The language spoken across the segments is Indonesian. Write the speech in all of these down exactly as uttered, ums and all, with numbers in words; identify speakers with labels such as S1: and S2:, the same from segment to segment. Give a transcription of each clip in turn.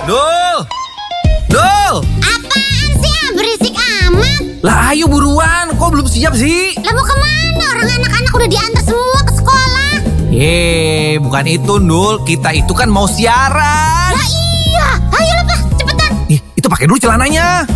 S1: Dul! Dul!
S2: Apaan sih ah, berisik amat?
S1: Lah ayo buruan, kok belum siap sih?
S2: Lah mau kemana? Orang anak-anak udah diantar semua ke sekolah.
S1: Yeay, bukan itu Dul, kita itu kan mau siaran.
S2: Lah iya, ayo lah Pak, cepetan.
S1: Ih, itu pakai dulu celananya.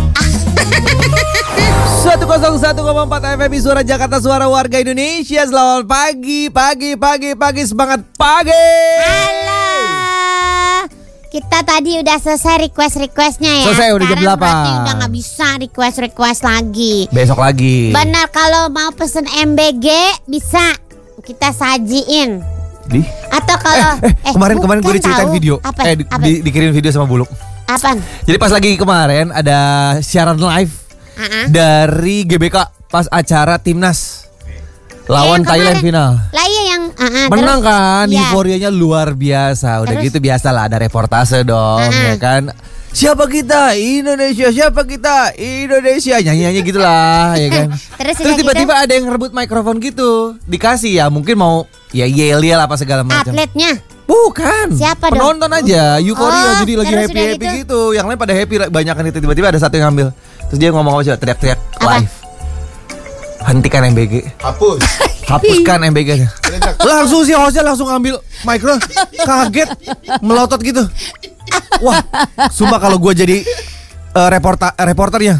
S1: seratus satu koma empat F M Suara Jakarta, suara warga Indonesia. Selamat pagi, pagi, pagi, pagi, semangat pagi.
S2: Halo. Kita tadi udah selesai request-requestnya ya.
S1: Selesai, udah jam
S2: Sekarang
S1: delapan.
S2: berarti udah gak bisa request-request lagi.
S1: Besok lagi.
S2: Benar, kalau mau pesen M B G bisa kita sajiin.
S1: Di?
S2: Atau kalau
S1: Eh, eh, kemarin kemarin gue
S2: bukan
S1: diceritain
S2: tahu.
S1: video.
S2: Apa?
S1: Eh, di,
S2: Apa?
S1: di- dikirim video sama Buluk.
S2: Apaan?
S1: Jadi pas lagi kemarin ada siaran live
S2: Uh-uh.
S1: dari G B K pas acara Timnas lawan
S2: Eh,
S1: Thailand
S2: kemarin.
S1: final.
S2: Lah iya yang uh-uh,
S1: Menang
S2: terus-
S1: kan,
S2: iya.
S1: euforianya luar biasa. Udah
S2: Terus?
S1: gitu biasa lah, ada reportase dong,
S2: Uh-uh.
S1: ya kan. Siapa kita? Indonesia. Siapa kita? Indonesia. Nyanyi-nyanyi gitulah, ya kan.
S2: Terus
S1: Terus
S2: udah
S1: tiba-tiba ada yang ngerebut mikrofon gitu. Dikasih ya, mungkin mau ya yel-yel apa segala macam.
S2: Atletnya.
S1: Bukan.
S2: Siapa dong?
S1: Penonton aja, euforia,
S2: Oh,
S1: jadi lagi
S2: terus
S1: happy-happy
S2: udah gitu?
S1: gitu. Yang lain pada happy, banyakan itu. Tiba-tiba ada satu yang ngambil. Terus dia ngomong apa sih? Teriak-teriak
S2: Apa?
S1: live. Hentikan M B G.
S3: Hapus.
S1: Hapuskan M B G-nya. Langsung si hostnya langsung ngambil mikro. Kaget, melotot gitu. Wah, sumpah kalau gue jadi uh, reporter reporternya.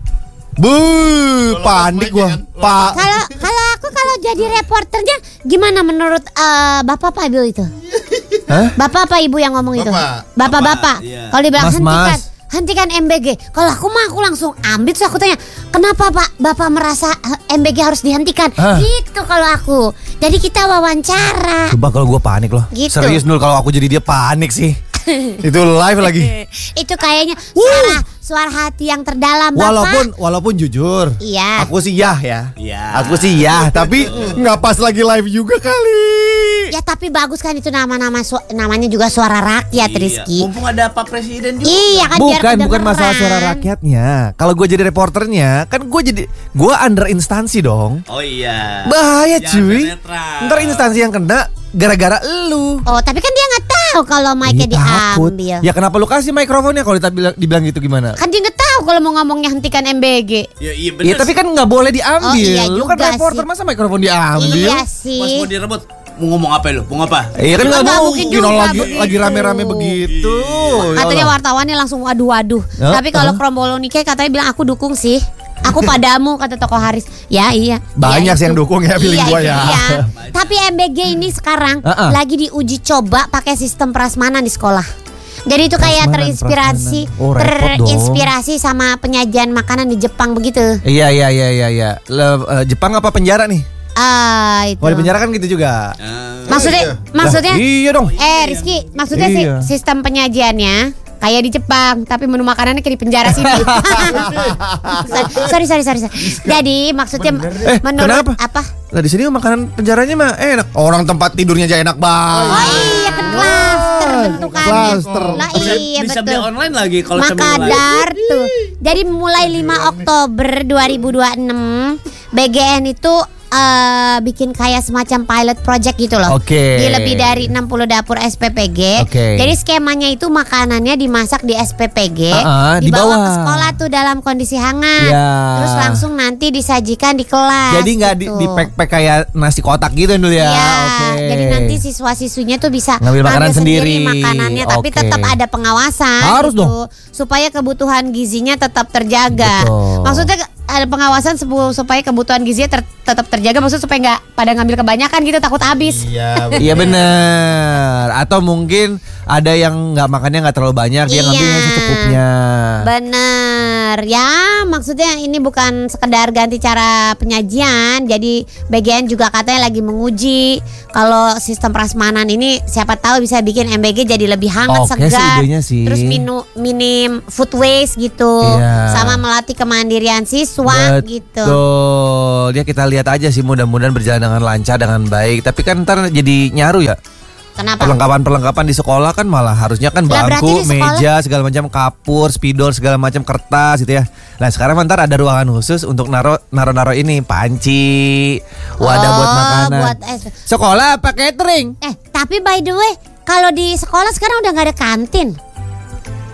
S1: Buh, panik gue. Pak.
S2: Kalau kalau aku kalau jadi reporternya gimana menurut eh, Bapak Pak Ibu itu?
S1: Hah?
S2: Bapak apa Ibu yang ngomong itu?
S3: Bapak.
S2: Bapak-bapak.
S4: iya.
S2: Kalau dibilang
S1: Mas,
S2: hentikan,
S1: mas.
S2: hentikan M B G. Kalau aku mah aku langsung ambil terus aku tanya, "Kenapa Pak Bapak merasa eh, M B G harus dihentikan?"
S1: Hah?
S2: Gitu kalau aku. Jadi kita wawancara.
S1: Coba kalau gue panik loh.
S2: Gitu.
S1: Serius Nul, kalau aku jadi dia panik sih. Itu live lagi.
S2: Itu kayaknya suara suara hati yang terdalam Bapak.
S1: Walaupun walaupun jujur,
S2: Iya.
S1: aku sih yah ya.
S4: Iya.
S1: Aku sih yah, tapi nggak pas lagi live juga kali.
S2: Ya tapi bagus kan itu nama-nama su- namanya juga suara rakyat,
S4: Iya.
S2: Rizky.
S4: Mumpung ada Pak Presiden juga.
S2: Iya kan biar
S1: Bukan bukan
S2: kedengeran.
S1: masalah suara rakyatnya. Kalau gue jadi reporternya, kan gue jadi gue under instansi dong.
S4: Oh iya.
S1: Bahaya
S4: Jangan
S1: cuy.
S4: netral.
S1: Ntar instansi yang kena gara-gara elu.
S2: Oh tapi kan dia nggak tahu kalau mic-nya
S1: Ih, takut.
S2: diambil.
S1: Ya kenapa lu kasih mikrofonnya kalau dibilang, dibilang gitu gimana?
S2: Kan dia nggak tahu kalau mau ngomongnya hentikan M B G.
S4: Ya iya
S1: Iya
S4: benar.
S1: tapi kan nggak boleh diambil.
S2: Oh, iya
S1: Lu kan
S2: juga
S1: reporter
S2: sih.
S1: masa mikrofon diambil?
S2: Iya
S4: Pas
S2: sih.
S4: mau direbut, mau ngomong apa lu? Mau apa?
S1: Iya kan
S2: Itu
S1: nggak
S2: nggak
S1: mau.
S2: mungkin
S1: You know,
S2: juga
S1: lagi
S2: begitu.
S1: lagi rame-rame begitu.
S2: Katanya
S1: Yalah.
S2: wartawannya langsung waduh-waduh.
S1: Ya,
S2: Tapi kalau
S1: uh.
S2: Krombolonike katanya bilang aku dukung sih. Aku padamu kata Toko Haris. Ya iya.
S1: Banyak
S2: Ya,
S1: sih yang
S2: itu.
S1: dukung ya, feeling
S2: Iya,
S1: gua
S2: itu
S1: ya.
S2: dia. Tapi M B G ini sekarang
S1: Uh-uh.
S2: lagi diuji coba pakai sistem prasmanan di sekolah. Jadi itu kayak
S1: Prasmanan,
S2: terinspirasi,
S1: prasmanan. Oh, repot dong.
S2: terinspirasi sama penyajian makanan di Jepang begitu.
S1: Iya iya iya iya iya. Le- eh, Jepang apa penjara nih?
S2: Ah itu.
S1: Kalau di penjara kan gitu juga.
S4: Eh,
S2: Maksudnya,
S3: iya.
S2: maksudnya,
S1: Lah, iya dong.
S2: eh Rizky, maksudnya sih
S1: Iya.
S2: sistem penyajiannya kayak di Jepang, tapi menu makanannya kayak di penjara sini. sorry, sorry, sorry, sorry. Jadi maksudnya
S1: Eh,
S2: menurut
S1: kenapa?
S2: apa?
S1: Nah di sini makanan penjaranya mah enak. Orang tempat tidurnya aja enak banget.
S2: Oh iya kan klaster bentukannya.
S1: Klaster.
S2: Lah
S4: bisa,
S2: iya
S4: bisa beli
S2: betul.
S4: online lagi kalau cemil live.
S2: Makadar tuh. Jadi mulai lima Oktober dua ribu dua puluh enam B G N itu eh, bikin kayak semacam pilot project gitu loh.
S1: Oke.
S2: Di lebih dari enam puluh dapur S P P G.
S1: Oke.
S2: Jadi skemanya itu makanannya dimasak di S P P G,
S1: Uh-uh,
S2: dibawa
S1: dibawa.
S2: ke sekolah tuh dalam kondisi hangat.
S1: Ya.
S2: Terus langsung nanti disajikan di kelas.
S1: Jadi nggak di,
S2: gitu.
S1: di pack-pack kayak nasi kotak gitu dulu ya.
S2: Iya,
S1: Oke.
S2: jadi nanti siswa-siswinya tuh bisa
S1: Ngambil makanan sendiri.
S2: makanannya, tapi
S1: Oke.
S2: tetap ada pengawasan.
S1: Harus
S2: gitu,
S1: dong.
S2: supaya kebutuhan gizinya tetap terjaga.
S1: Betul.
S2: Maksudnya ada pengawasan sebu- supaya kebutuhan gizinya ter- tetap terjaga. Maksudnya supaya nggak pada ngambil kebanyakan gitu, takut habis.
S3: Iya.
S1: Iya bener. Atau mungkin ada yang nggak makannya nggak terlalu banyak, dia
S2: Iya.
S1: ngambilnya secukupnya.
S2: Bener ya, maksudnya ini bukan sekedar ganti cara penyajian. Jadi B G N juga katanya lagi menguji kalau sistem prasmanan ini siapa tahu bisa bikin M B G jadi lebih hangat,
S1: Oke sih,
S2: segar.
S1: idenya sih.
S2: Terus minu, minim food waste gitu.
S1: Iya.
S2: Sama melatih kemandirian siswa gitu.
S1: Betul. Ya kita lihat aja sih, mudah-mudahan berjalan dengan lancar, dengan baik. Tapi kan ntar jadi nyaru ya.
S2: Kenapa?
S1: Perlengkapan-perlengkapan di sekolah kan malah harusnya kan
S2: Lah, berarti
S1: bangku,
S2: di sekolah-
S1: meja, segala macam, kapur, spidol, segala macam, kertas gitu ya. Nah sekarang ntar ada ruangan khusus untuk naro naro-naro ini, panci, wadah
S2: Oh,
S1: buat makanan.
S2: buat es.
S1: Sekolah apa catering?
S2: Eh, tapi by the way, kalau di sekolah sekarang udah nggak ada kantin.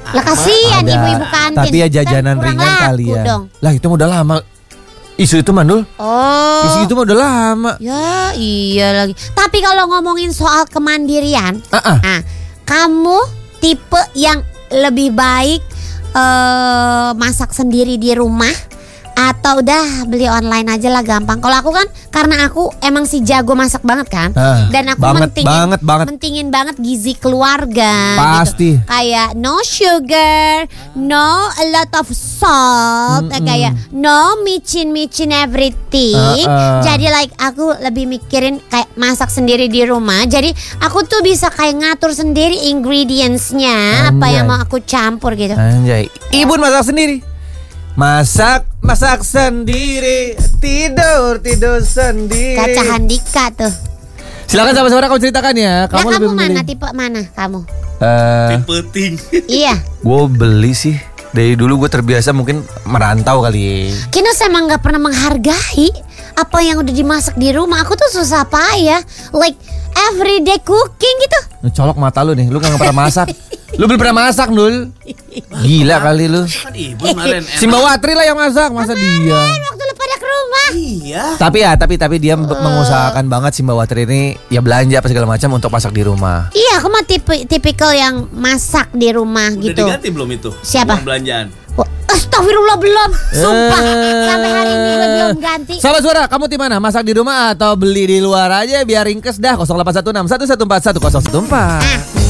S2: Lah kasihan
S1: Ada.
S2: ibu-ibu kantin.
S1: Tapi ya jajanan
S2: Kan kurang
S1: ringan kali
S2: laku
S1: ya.
S2: dong.
S1: Lah itu mah udah lama. Isu itu Mandul.
S2: Oh.
S1: Isu itu mah udah lama.
S2: Ya iya lagi. Tapi kalau ngomongin soal kemandirian,
S1: Ah, ah.
S2: nah, kamu tipe yang lebih baik eh masak sendiri di rumah atau udah beli online aja lah gampang. Kalau aku kan karena aku emang si jago masak banget kan,
S1: Ah,
S2: dan aku
S1: banget,
S2: mentingin
S1: banget, banget.
S2: mentingin banget gizi keluarga.
S1: Pasti.
S2: Gitu. Kayak no sugar, no a lot of salt,
S1: Mm-mm.
S2: kayak no micin-micin everything.
S1: Ah, ah.
S2: Jadi like aku lebih mikirin kayak masak sendiri di rumah. Jadi aku tuh bisa kayak ngatur sendiri ingredientsnya apa
S1: Anjay.
S2: yang mau aku campur gitu.
S1: Anjay. Ibu masak sendiri. Masak, masak sendiri. Tidur, tidur sendiri.
S2: Kaca Handika tuh.
S1: Silakan sahabat-sahabat kamu ceritakan ya.
S2: Nah,
S1: Kamu
S2: kamu
S1: lebih
S2: mana
S1: memilih.
S2: tipe mana kamu?
S1: Eh,
S4: Tipe ting.
S2: Iya.
S1: gue beli sih. Dari dulu gue terbiasa mungkin merantau kali.
S2: Kinos emang gak pernah menghargai apa yang udah dimasak di rumah. Aku tuh susah payah, like everyday cooking gitu.
S1: Lu colok mata lu nih, lu kan gak pernah masak. Lu belum pernah masak, Nul. Gila kali lu.
S4: Kan ibu kemarin enak.
S1: Simbawatri lah yang masak, masa dia.
S2: Kan waktu lu pada ke rumah.
S4: Iya.
S1: Tapi ya, tapi tapi dia mengusahakan banget Simbawatri ini ya belanja apa segala macam untuk masak di rumah.
S2: Iya, aku mah tipe tipikal yang masak di rumah
S4: Udah
S2: gitu.
S4: diganti belum itu?
S2: Siapa?
S4: Uang belanjaan.
S2: Wah, astagfirullah belum. Sumpah,
S1: Eh.
S2: sampai hari ini gue belum ganti.
S1: Sahabat suara, kamu tim mana? Masak di rumah atau beli di luar aja biar ringkes dah. nol delapan satu enam satu satu empat satu nol satu empat.
S2: Ah,